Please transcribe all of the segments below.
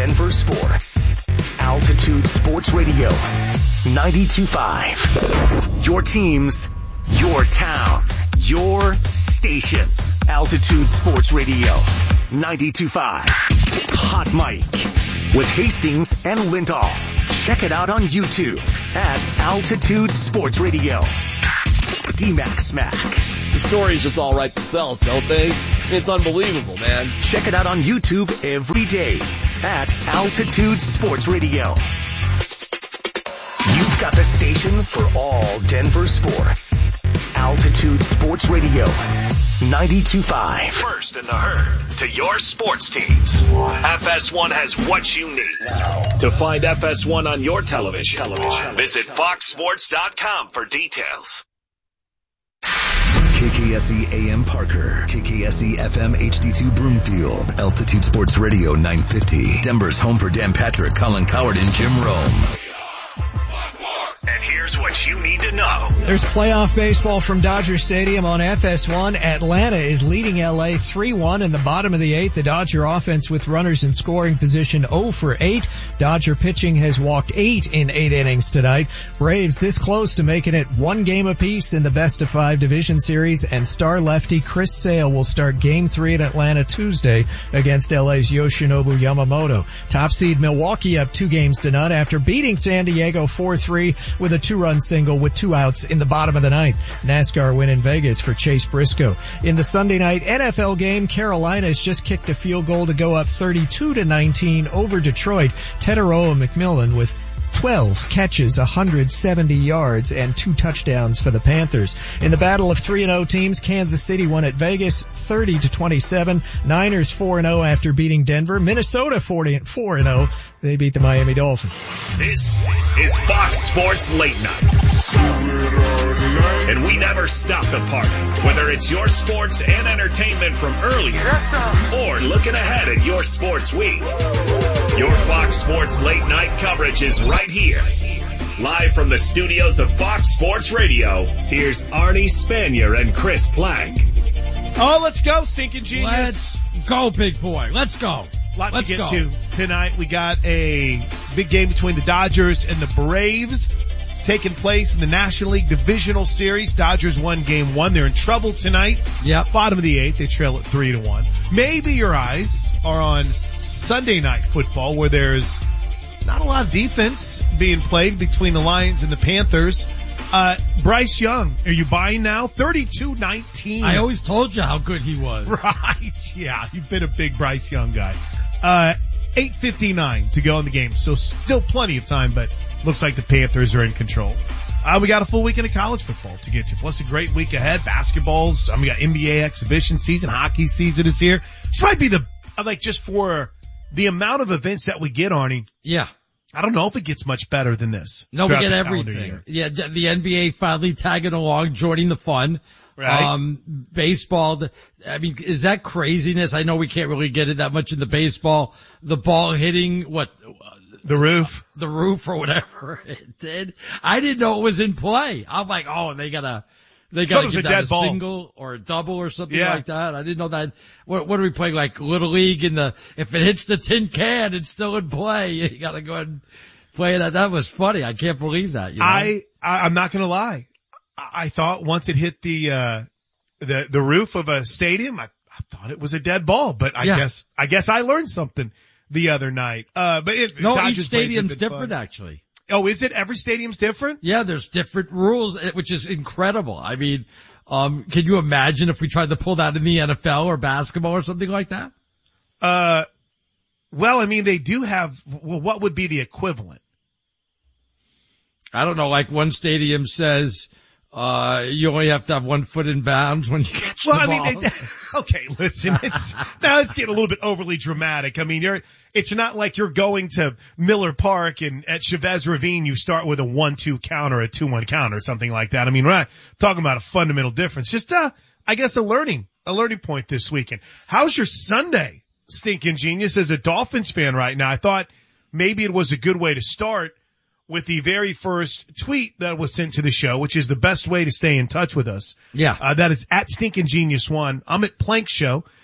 Denver sports. Altitude Sports Radio, 92.5. Your teams, your town, your station. Altitude Sports Radio, 92.5. Hot Mic with Hastings and Lindahl. Check it out on YouTube at Altitude Sports Radio. D-Mac Smack. The stories just all write themselves, don't they? It's unbelievable, man. Check it out on YouTube every day at Altitude Sports Radio. You've got the station for all Denver sports. Altitude Sports Radio, 92.5. First in the herd to your sports teams. FS1 has what you need. To find FS1 on your television, visit foxsports.com for details. KKSE AM Parker, KKSE FM HD2 Broomfield, Altitude Sports Radio 950, Denver's home for Dan Patrick, Colin Coward, and Jim Rome. And here's what you need to know. There's playoff baseball from Dodger Stadium on FS1. Atlanta is leading LA 3-1 in the bottom of the 8th. The Dodger offense with runners in scoring position 0 for 8. Dodger pitching has walked 8 in 8 innings tonight. Braves this close to making it 1 game apiece in the best of 5 division series, and star lefty Chris Sale will start game 3 in Atlanta Tuesday against LA's Yoshinobu Yamamoto. Top seed Milwaukee up 2-0 after beating San Diego 4-3 with a 2-run single with 2 outs in the bottom of the 9th. NASCAR win in Vegas for Chase Briscoe. In the Sunday night NFL game, Carolina's just kicked a field goal to go up 32-19 over Detroit. Teteroa McMillan with 12 catches, 170 yards, and 2 touchdowns for the Panthers. In the battle of 3-0 teams, Kansas City won at Vegas 30-27. Niners 4-0 after beating Denver. Minnesota 4-0. They beat the Miami Dolphins. This is Fox Sports Late Night. And we never stop the party. Whether it's your sports and entertainment from earlier or looking ahead at your sports week. Your Fox Sports Late Night coverage is right here. Live from the studios of Fox Sports Radio, here's Arnie Spanier and Chris Plank. Oh, let's go, Stinking Genius. Let's go, big boy. Let's go. Lot Let's to get go. to tonight. We got a big game between the Dodgers and the Braves taking place in the National League Divisional Series. Dodgers won game 1. They're in trouble tonight. Yep. Bottom of the 8th. They trail at 3-1. Maybe your eyes are on Sunday Night Football, where there's not a lot of defense being played between the Lions and the Panthers. Bryce Young, are you buying now? 32-19. I always told you how good he was. Right. Yeah. You've been a big Bryce Young guy. 8:59 to go in the game. So still plenty of time, but looks like the Panthers are in control. We got a full weekend of college football to get to. Plus a great week ahead. Basketball's, we got NBA exhibition season. Hockey season is here. This might be just for the amount of events that we get, Arnie. Yeah. I don't know if it gets much better than this. No, we get everything. Yeah, the NBA finally tagging along, joining the fun. Right. Baseball, is that craziness? I know we can't really get it that much in the baseball. The ball hitting, the roof? The roof or whatever it did. I didn't know it was in play. I'm like, oh, they gotta get that a single or a double or something like that. I didn't know that. What are we playing, like Little League if it hits the tin can, it's still in play. You gotta go ahead and play that. That was funny. I can't believe that. You know? I'm not gonna lie. I thought once it hit the roof of a stadium, I thought it was a dead ball, but I guess I learned something the other night. Each stadium's different actually. Oh, is it? Every stadium's different? Yeah, there's different rules, which is incredible. Can you imagine if we tried to pull that in the NFL or basketball or something like that? They do have, what would be the equivalent? I don't know, like one stadium says, you only have to have 1 foot in bounds when you catch the ball. Okay, listen, now it's getting a little bit overly dramatic. It's not like you're going to Miller Park and at Chavez Ravine you start with a 1-2 count or a 2-1 count or something like that. We're not talking about a fundamental difference. Just, I guess a learning point this weekend. How's your Sunday, Stinking Genius? As a Dolphins fan right now, I thought maybe it was a good way to start with the very first tweet that was sent to the show, which is the best way to stay in touch with us. Yeah. That is at Stinking Genius 1. I'm at Plank Show.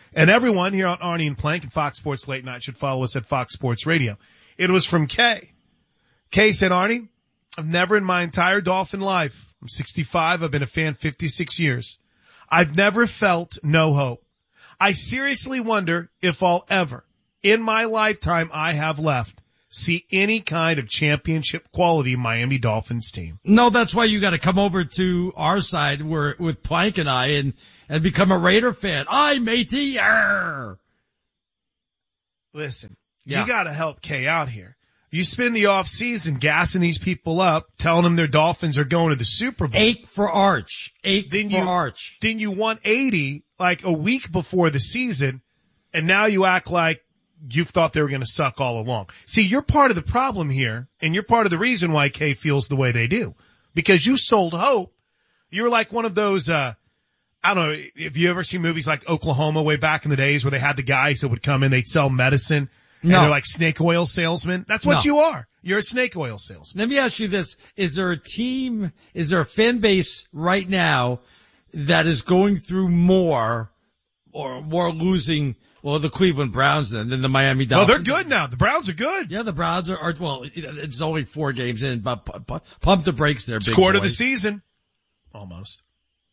And everyone here on Arnie and Plank and Fox Sports Late Night should follow us at Fox Sports Radio. It was from Kay. Kay said, Arnie, I've never in my entire Dolphin life, I'm 65, I've been a fan 56 years. I've never felt no hope. I seriously wonder if I'll ever, in my lifetime I have left, see any kind of championship quality Miami Dolphins team. No, that's why you got to come over to our side where with Plank and I and become a Raider fan. Aye, matey. Arr. Listen, you got to help Kay out here. You spend the off season gassing these people up, telling them their Dolphins are going to the Super Bowl. Ache for Arch. Arch. Then you won 80 like a week before the season, and now you act like you thought they were going to suck all along. See, you're part of the problem here, and you're part of the reason why Kay feels the way they do. Because you sold hope. You were like one of those, I don't know, if you ever seen movies like Oklahoma way back in the days where they had the guys that would come in, they'd sell medicine. No. And they're like snake oil salesmen. That's what you are. You're a snake oil salesman. Let me ask you this. Is there a fan base right now that is going through more losing, the Cleveland Browns than the Miami Dolphins? Well, they're good now. The Browns are good. Yeah, the Browns are it's only 4 games in, but pump the brakes there, big quarter boy. of the season. Almost.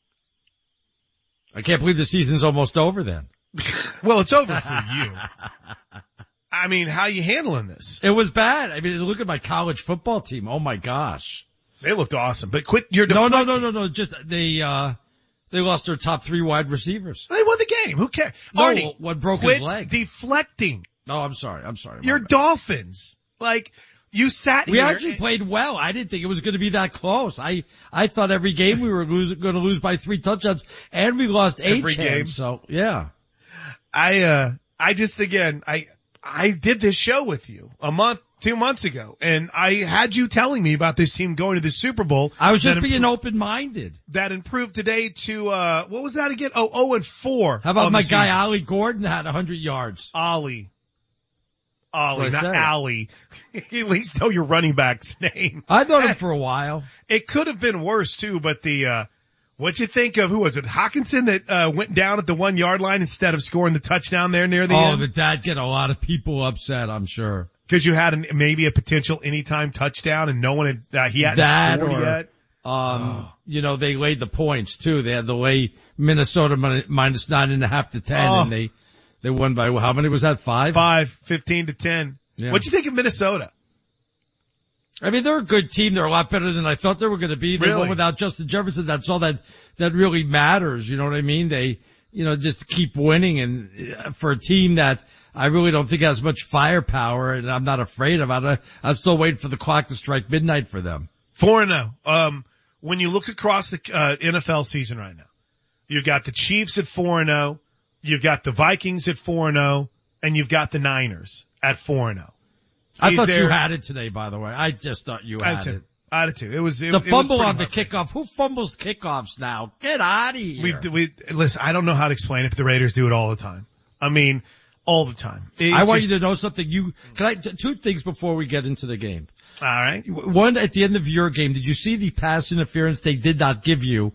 I can't believe the season's almost over then. Well, it's over for you. I mean, how you handling this? It was bad. I mean, look at my college football team. Oh my gosh. They looked awesome, but quit your No. Just they lost their top 3 wide receivers. They won the game. Who cares? No, Arnie, what broke his leg? Deflecting. No, I'm sorry. Your Dolphins. Like, you sat We here. actually played well. I didn't think it was going to be that close. I thought every game we were going to lose by 3 touchdowns, and we lost 8 games. So, yeah. I did this show with you 2 months ago, and I had you telling me about this team going to the Super Bowl. I was just being open-minded. That improved today to, what was that again? 0-4. How about my guy, Ollie Gordon, had 100 yards? Ollie, not Allie. At least know your running back's name. I've known him for a while. It could have been worse too, but what'd you think of, who was it, Hawkinson that went down at the 1 yard line instead of scoring the touchdown there near the end? Oh, that'd get a lot of people upset, I'm sure. Because you had maybe a potential anytime touchdown and no one had, he hadn't scored yet. They laid the points too. They had to lay Minnesota minus 9.5 to 10 and they won by, how many was that? 5? 15-10. Yeah. What'd you think of Minnesota? I mean, they're a good team. They're a lot better than I thought they were going to be. They won without Justin Jefferson. That's all that really matters. You know what I mean? They, just keep winning. And for a team that I really don't think has much firepower and I'm not afraid of it, I'm still waiting for the clock to strike midnight for them. 4-0. When you look across the NFL season right now, you've got the Chiefs at 4-0, you've got the Vikings at 4-0, and you've got the Niners at 4-0. I thought you had it today, by the way. I just thought you had it. I did too. The fumble on the kickoff. Who fumbles kickoffs now? Get out of here. Listen, I don't know how to explain it, but the Raiders do it all the time. I mean, all the time. I want you to know something. Two things before we get into the game. All right. One, at the end of your game, did you see the pass interference they did not give you?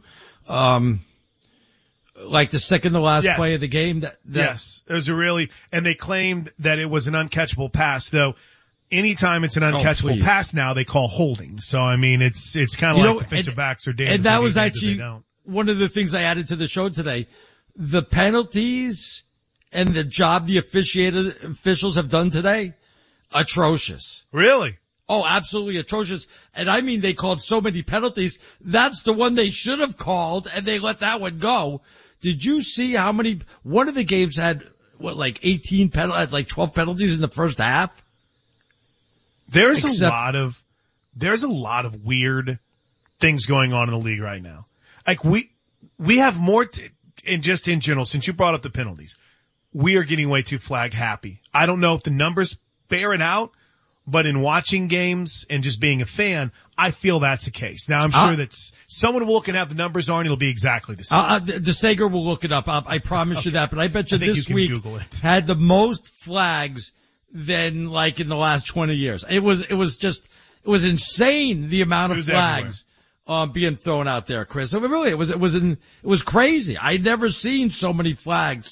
Like the second to last play of the game? Yes. It was and they claimed that it was an uncatchable pass, though. Anytime it's an uncatchable pass now, they call holding. So, I mean, it's kind of like defensive backs are damned. And that was actually one of the things I added to the show today. The penalties and the job the officials have done today, atrocious. Really? Oh, absolutely atrocious. And I mean, they called so many penalties. That's the one they should have called, and they let that one go. Did you see how many, one of the games had, 18 penalties, like 12 penalties in the first half? There's a lot of weird things going on in the league right now. Like we have more and just in general, since you brought up the penalties, we are getting way too flag happy. I don't know if the numbers bear it out, but in watching games and just being a fan, I feel that's the case. Now I'm sure that someone will look and have the numbers on, it'll be exactly the same. The Sager will look it up. I promise you that, but I bet you this week had the most flags than like in the last 20 years. It was insane the amount of flags being thrown out there, Chris. It was crazy. I'd never seen so many flags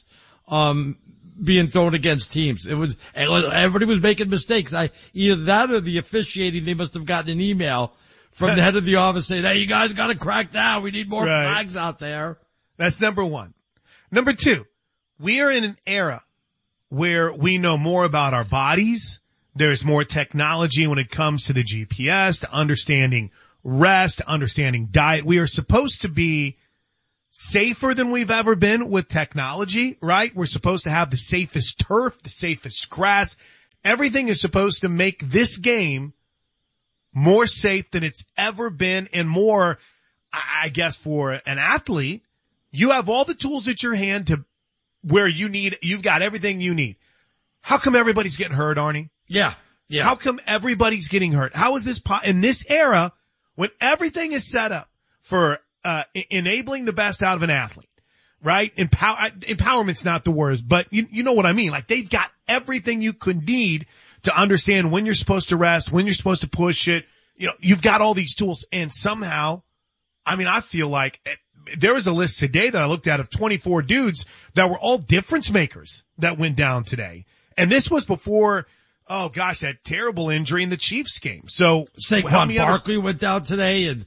being thrown against teams. Everybody was making mistakes. Either that or the officiating, they must have gotten an email from the head of the office saying, hey, you guys got to crack down. We need more flags out there. That's number one. Number two, we are in an era where we know more about our bodies. There's more technology when it comes to the GPS, to understanding rest, to understanding diet. We are supposed to be safer than we've ever been with technology, right? We're supposed to have the safest turf, the safest grass. Everything is supposed to make this game more safe than it's ever been, and more, I guess, for an athlete. You have all the tools at your hand to where you've got everything you need. How come everybody's getting hurt, Arnie? Yeah. How come everybody's getting hurt? How is this in this era when everything is set up for enabling the best out of an athlete, right? Empowerment's not the word, but you know what I mean. Like, they've got everything you could need to understand when you're supposed to rest, when you're supposed to push it. You know, you've got all these tools, and somehow, I mean, I feel like there was a list today that I looked at of 24 dudes that were all difference makers that went down today. And this was before, oh gosh, that terrible injury in the Chiefs game. So Saquon Barkley went down today, and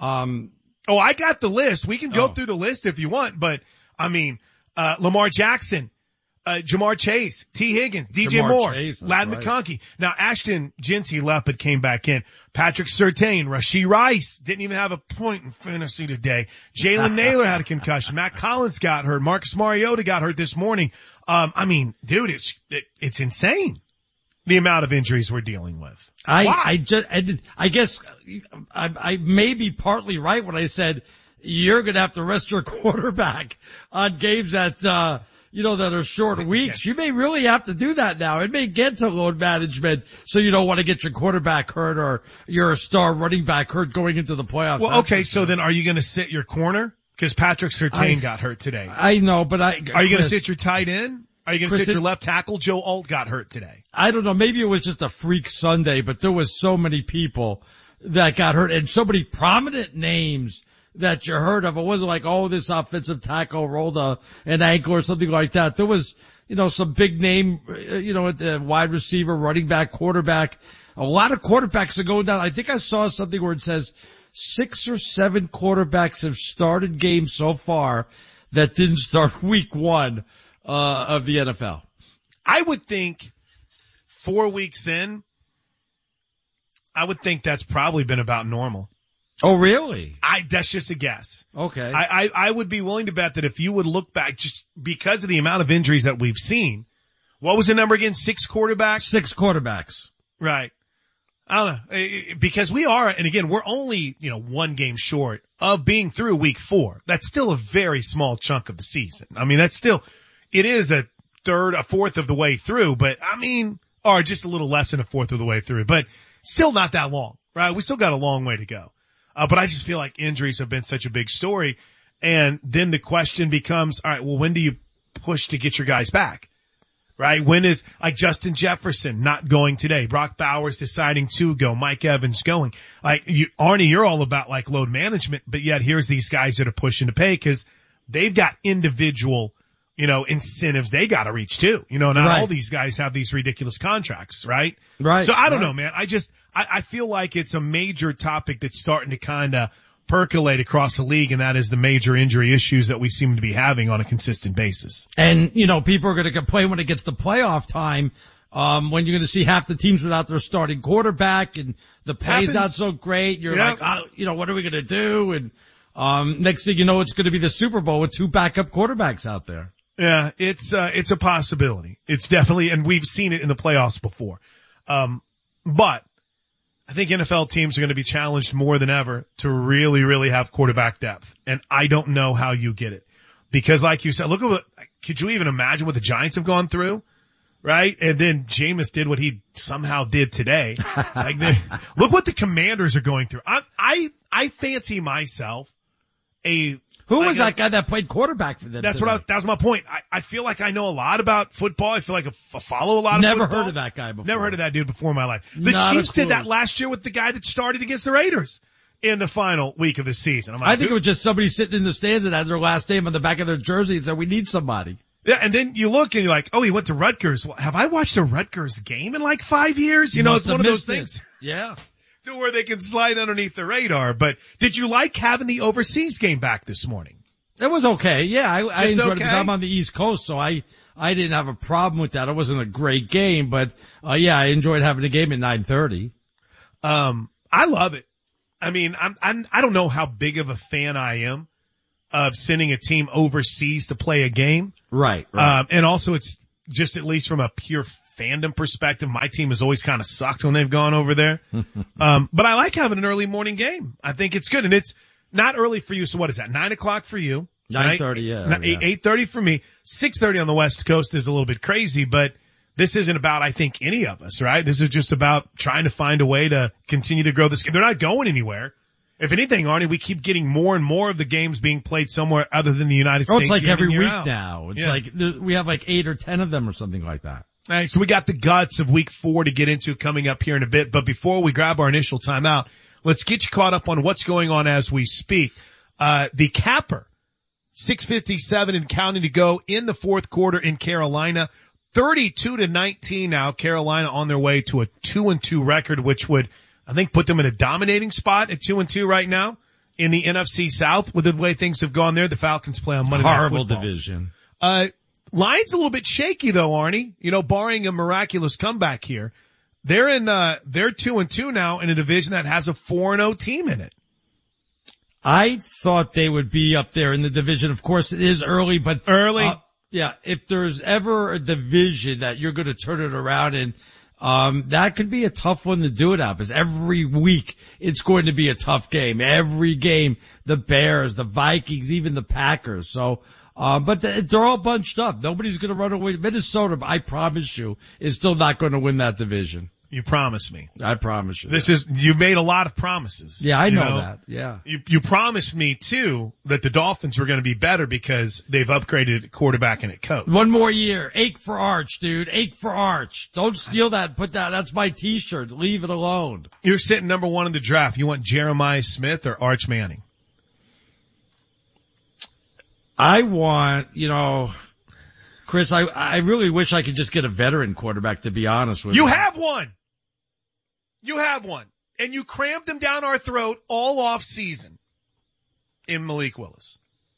oh, I got the list. We can go through the list if you want, but I mean, Lamar Jackson, Jamar Chase, T. Higgins, DJ Moore, Ladd McConkey. Now, Ashton Jinsey-Leppard came back in. Patrick Surtain, Rashee Rice didn't even have a point in fantasy today. Jalen Naylor had a concussion. Matt Collins got hurt. Marcus Mariota got hurt this morning. I mean, dude, it's insane, the amount of injuries we're dealing with. I guess I may be partly right when I said you're going to have to rest your quarterback on games that, that are short weeks. You may really have to do that now. It may get to load management, so you don't want to get your quarterback hurt or your star running back hurt going into the playoffs. Well, okay, so then are you going to sit your corner? Because Patrick Surtain got hurt today. I know, but are you going to sit your tight end? Are you going to sit your left tackle? Joe Alt got hurt today. I don't know. Maybe it was just a freak Sunday, but there was so many people that got hurt and so many prominent names that you heard of. It wasn't like, oh, this offensive tackle rolled an ankle or something like that. There was, some big name, at the wide receiver, running back, quarterback. A lot of quarterbacks are going down. I think I saw something where it says 6 or 7 quarterbacks have started games so far that didn't start week 1 of the NFL. I would think 4 weeks in, I would think that's probably been about normal. Oh, really? That's just a guess. Okay. I would be willing to bet that if you would look back, just because of the amount of injuries that we've seen, what was the number again? 6 quarterbacks? 6 quarterbacks. Right. I don't know. Because we are, and again, we're only, 1 game short of being through week 4. That's still a very small chunk of the season. I mean, it is a fourth of the way through, but or just a little less than a fourth of the way through, but still not that long, right? We still got a long way to go. But I just feel like injuries have been such a big story. And then the question becomes, all right, well, when do you push to get your guys back? Right? When is, like, Justin Jefferson not going today? Brock Bowers deciding to go. Mike Evans going. Like, Arnie, you're all about, like, load management, but yet here's these guys that are pushing to pay because they've got individual, incentives they got to reach too. Not all these guys have these ridiculous contracts, right? Right. So I don't know, man. I feel like it's a major topic that's starting to kind of percolate across the league, and that is the major injury issues that we seem to be having on a consistent basis. And, people are going to complain when it gets to playoff time, when you're going to see half the teams without their starting quarterback and the play's not so great. You're like, what are we going to do? And, next thing you know, it's going to be the Super Bowl with 2 backup quarterbacks out there. Yeah, it's a possibility. It's definitely, and we've seen it in the playoffs before. But I think NFL teams are going to be challenged more than ever to really, really have quarterback depth. And I don't know how you get it. Because like you said, could you even imagine what the Giants have gone through? Right? And then Jameis did what he somehow did today. Look what the Commanders are going through. I fancy myself Who was that guy that played quarterback for them? That was my point. I feel like I know a lot about football. I feel like I follow a lot of football. Never heard of that guy before. Never heard of that dude before in my life. The Chiefs did that last year with the guy that started against the Raiders in the final week of the season. I think it was just somebody sitting in the stands and had their last name on the back of their jersey and said, we need somebody. Yeah, and then you look and you're like, oh, he went to Rutgers. Well, have I watched a Rutgers game in like 5 years? You know, it's one of those things. Yeah. To where they can slide underneath the radar. But did you like having the overseas game back this morning? It was okay. Yeah, I enjoyed it because I'm on the East Coast, so I didn't have a problem with that. It wasn't a great game, but yeah, I enjoyed having the game at 9:30. I love it. I mean, I don't know how big of a fan I am of sending a team overseas to play a game. Right. And also it's just at least from a pure fandom perspective, my team has always kind of sucked when they've gone over there. But I like having an early morning game. I think it's good. And it's not early for you. So what is that? 9 o'clock for you? 9:30, yeah. 8:30 for me. 6:30 on the West Coast is a little bit crazy, but this isn't about, I think, any of us, right? This is just about trying to find a way to continue to grow this game. They're not going anywhere. If anything, Arnie, we keep getting more and more of the games being played somewhere other than the United States. Oh, it's like every week now. It's like, we have like 8 or 10 of them or something like that. All right, so we got the guts of week 4 to get into coming up here in a bit. But before we grab our initial timeout, let's get you caught up on what's going on as we speak. The capper, 6:57 and counting to go in the fourth quarter in Carolina. 32-19 now. Carolina on their way to a 2-2 record, which would, I think, put them in a dominating spot at 2-2 right now in the NFC South with the way things have gone there. The Falcons play on Monday Night Football. Horrible division. Lions a little bit shaky though, Arnie. You know, barring a miraculous comeback here. They're 2-2 now in a division that has a 4-0 team in it. I thought they would be up there in the division. Of course, it is early, but yeah, if there's ever a division that you're going to turn it around in, that could be a tough one to do it at, because every week it's going to be a tough game. Every game, the Bears, the Vikings, even the Packers. So, but they're all bunched up. Nobody's going to run away. Minnesota, I promise you, is still not going to win that division. You promise me. I promise you. You made a lot of promises. Yeah, I know that. Yeah. You promised me too that the Dolphins were going to be better because they've upgraded at quarterback and at coach. One more year. Ache for Arch, dude. Ache for Arch. Don't steal that. That's my t-shirt. Leave it alone. You're sitting number 1 in the draft. You want Jeremiah Smith or Arch Manning? I want, Chris, I really wish I could just get a veteran quarterback, to be honest with you. You have one. And you crammed him down our throat all off season in Malik Willis.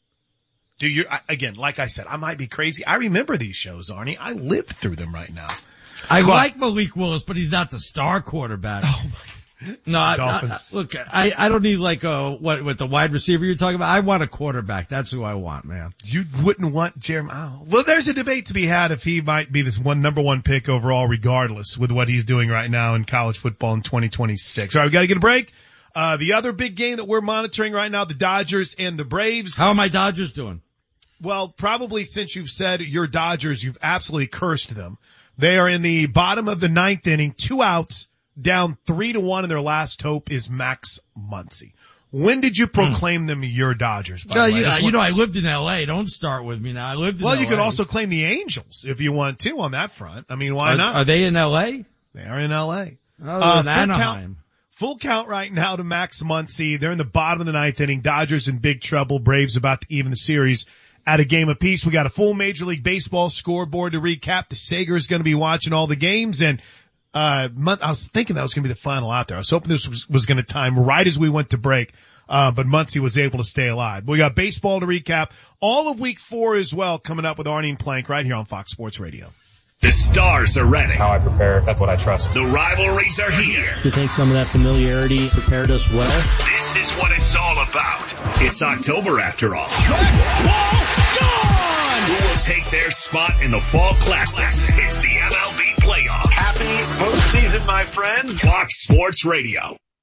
Again, like I said, I might be crazy. I remember these shows, Arnie. I lived through them right now. I like Malik Willis, but he's not the star quarterback. Oh my. No, look, I don't need like what the wide receiver you're talking about. I want a quarterback. That's who I want, man. You wouldn't want Jeremiah. Well, there's a debate to be had if he might be this number 1 pick overall, regardless with what he's doing right now in college football in 2026. All right, we got to get a break. The other big game that we're monitoring right now, the Dodgers and the Braves. How are my Dodgers doing? Well, probably since you've said your Dodgers, you've absolutely cursed them. They are in the bottom of the 9th inning, 2 outs. Down 3-1, and their last hope is Max Muncy. When did you proclaim them your Dodgers? By the way? I lived in L.A. Don't start with me now. I lived in Well, LA. You could also claim the Angels if you want to on that front. I mean, why not? Are they in L.A.? They are in L.A. Oh, in Anaheim. Full count right now to Max Muncy. They're in the bottom of the 9th inning. Dodgers in big trouble. Braves about to even the series at a game apiece. We got a full Major League Baseball scoreboard to recap. The Sager is going to be watching all the games, and I was thinking that was going to be the final out there. I was hoping this was going to time right as we went to break. But Muncy was able to stay alive. We got baseball to recap. All of week 4 as well coming up with Arnie and Plank right here on Fox Sports Radio. The stars are ready. How I prepare, that's what I trust. The rivalries are here. To take some of that familiarity prepared us well. This is what it's all about. It's October after all. Track ball gone! Who will take their spot in the Fall Classic? It's the MLB playoff. Happy postseason, my friends. Fox Sports Radio.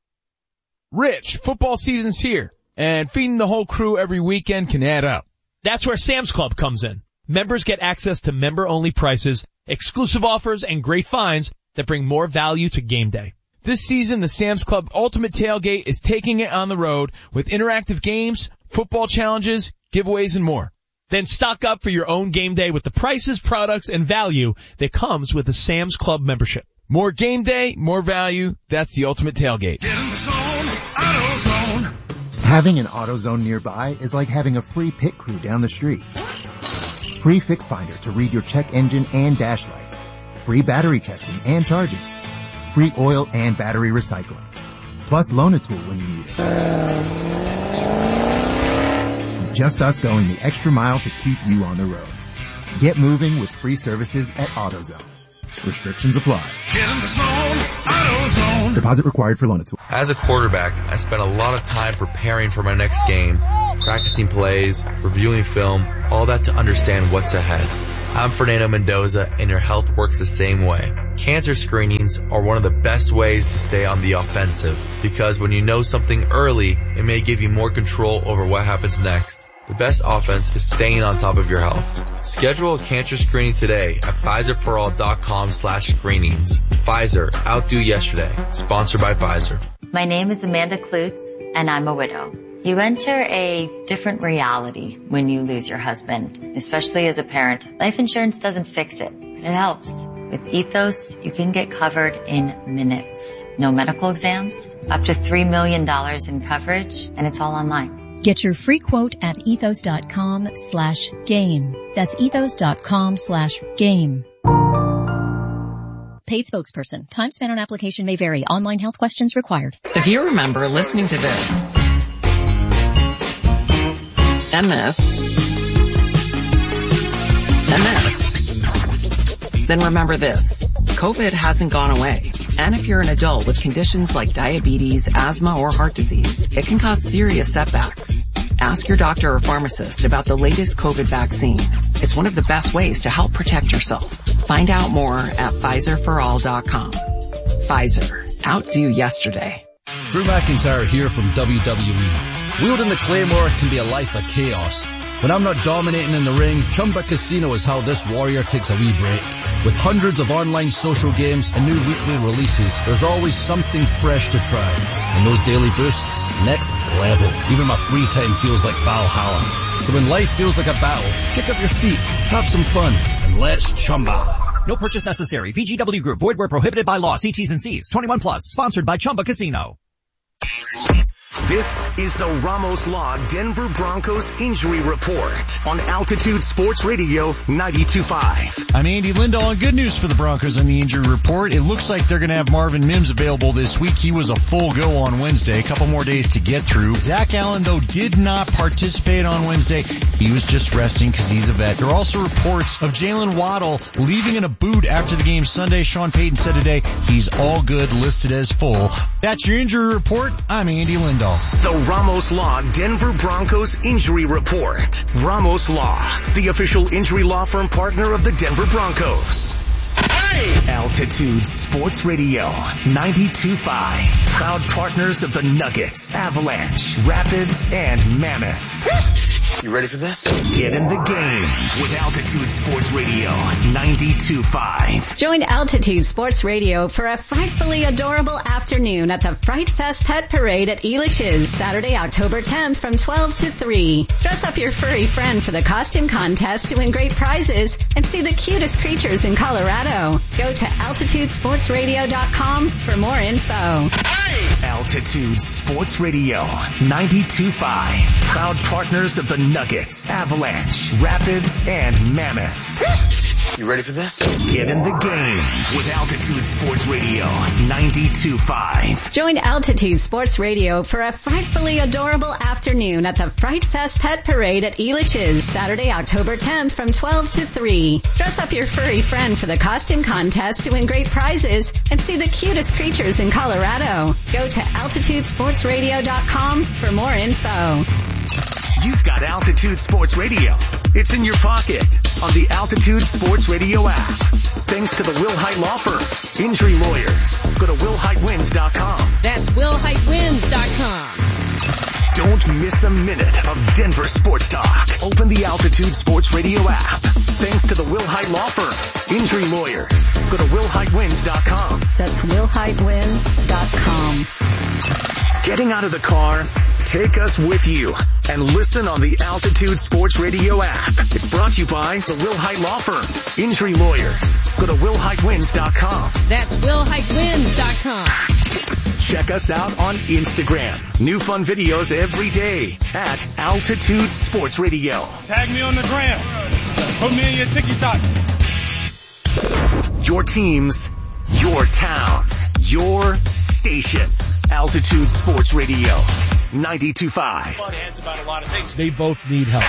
Rich, football season's here, and feeding the whole crew every weekend can add up. That's where Sam's Club comes in. Members get access to member-only prices, exclusive offers, and great finds that bring more value to game day. This season, the Sam's Club Ultimate Tailgate is taking it on the road with interactive games, football challenges, giveaways, and more. Then stock up for your own game day with the prices, products, and value that comes with a Sam's Club membership. More game day, more value. That's the Ultimate Tailgate. Get in the zone, AutoZone. Having an AutoZone nearby is like having a free pit crew down the street. Free Fix Finder to read your check engine and dash lights. Free battery testing and charging. Free oil and battery recycling. Plus Loan-A-Tool when you need it. Just us going the extra mile to keep you on the road. Get moving with free services at AutoZone. Restrictions apply. Get in the zone, AutoZone. Deposit required for Loan-A-Tool. As a quarterback, I spent a lot of time preparing for my next game, practicing plays, reviewing film, all that to understand what's ahead. I'm Fernando Mendoza, and your health works the same way. Cancer screenings are one of the best ways to stay on the offensive, because when you know something early, it may give you more control over what happens next. The best offense is staying on top of your health. Schedule a cancer screening today at PfizerForAll.com/screenings. Pfizer, outdo yesterday. Sponsored by Pfizer. My name is Amanda Klutz, and I'm a widow. You enter a different reality when you lose your husband, especially as a parent. Life insurance doesn't fix it, but it helps. With Ethos, you can get covered in minutes. No medical exams, up to $3 million in coverage, and it's all online. Get your free quote at ethos.com/game. That's ethos.com/game. Paid spokesperson. Time spent on application may vary. Online health questions required. If you remember listening to this and this and this, then remember this. COVID hasn't gone away. And if you're an adult with conditions like diabetes, asthma, or heart disease, it can cause serious setbacks. Ask your doctor or pharmacist about the latest COVID vaccine. It's one of the best ways to help protect yourself. Find out more at PfizerForAll.com. Pfizer. Outdo yesterday. Drew McIntyre here from WWE. Wielding the Claymore can be a life of chaos. When I'm not dominating in the ring, Chumba Casino is how this warrior takes a wee break. With hundreds of online social games and new weekly releases, there's always something fresh to try. And those daily boosts, next level. Even my free time feels like Valhalla. So when life feels like a battle, kick up your feet, have some fun, and let's Chumba. No purchase necessary. VGW Group. Void where prohibited by law. See T's and C's. 21 plus. Sponsored by Chumba Casino. This is the Ramos Law Denver Broncos Injury Report on Altitude Sports Radio 92.5. I'm Andy Lindahl, and good news for the Broncos on the injury report. It looks like they're going to have Marvin Mims available this week. He was a full go on Wednesday, a couple more days to get through. Zach Allen, though, did not participate on Wednesday. He was just resting because he's a vet. There are also reports of Jalen Waddle leaving in a boot after the game Sunday. Sean Payton said today he's all good, listed as full. That's your injury report. I'm Andy Lindahl. The Ramos Law Denver Broncos Injury Report. Ramos Law, the official injury law firm partner of the Denver Broncos. Hey! Altitude Sports Radio 92.5. Proud partners of the Nuggets, Avalanche, Rapids, and Mammoth. You ready for this? Get in the game with Altitude Sports Radio 92.5. Join Altitude Sports Radio for a frightfully adorable afternoon at the Fright Fest Pet Parade at Elitch's, Saturday, October 10th from 12 to 3. Dress up your furry friend for the costume contest to win great prizes and see the cutest creatures in Colorado. Go to AltitudeSportsRadio.com for more info. Hey! Altitude Sports Radio 92.5. Proud partners of the Nuggets, Avalanche, Rapids, and Mammoth. You ready for this? Get in the game with Altitude Sports Radio 92.5. Join Altitude Sports Radio for a frightfully adorable afternoon at the Fright Fest Pet Parade at Elitch's, Saturday, October 10th from 12 to 3. Dress up your furry friend for the costume contest to win great prizes and see the cutest creatures in Colorado. Go to AltitudeSportsRadio.com for more info. You've got Altitude Sports Radio. It's in your pocket on the Altitude Sports Radio app. Thanks to the Will Hite Law Firm. Injury lawyers. Go to WillHiteWins.com. That's WillHiteWins.com. Don't miss a minute of Denver sports talk. Open the Altitude Sports Radio app. Thanks to the Will Hite Law Firm. Injury lawyers. Go to WillHiteWins.com. That's WillHiteWins.com. Getting out of the car? Take us with you and listen on the Altitude Sports Radio app. It's brought to you by the Will Hite Law Firm. Injury lawyers. Go to WillHiteWins.com. That's WillHiteWins.com. Check us out on Instagram. New fun videos every day at Altitude Sports Radio. Tag me on the gram. Put me in your tiki-talk. Your teams, your town, your station. Altitude Sports Radio, 92.5. Butt heads about a lot of things. They both need help.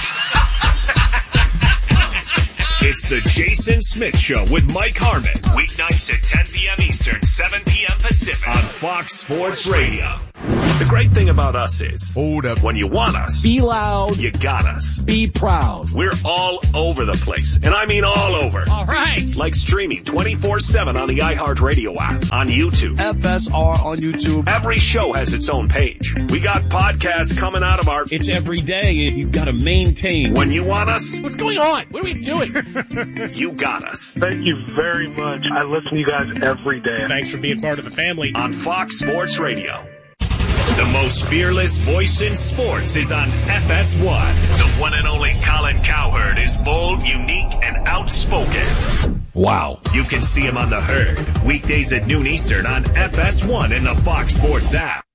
It's the Jason Smith Show with Mike Harmon. Weeknights at 10 p.m. Eastern, 7 p.m. Pacific on Fox Sports Radio. The great thing about us is, hold up, when you want us, be loud, you got us. Be proud. We're all over the place, and I mean all over. All right. Like streaming 24/7 on the iHeartRadio app, on YouTube. FSR on YouTube. Every show has its own page. We got podcasts coming out of our... It's every day, and you've got to maintain. When you want us... What's going on? What are we doing? You got us. Thank you very much. I listen to you guys every day. Thanks for being part of the family. On Fox Sports Radio. The most fearless voice in sports is on FS1. The one and only Colin Cowherd is bold, unique, and outspoken. Wow. You can see him on The Herd, weekdays at noon Eastern on FS1 and the Fox Sports app.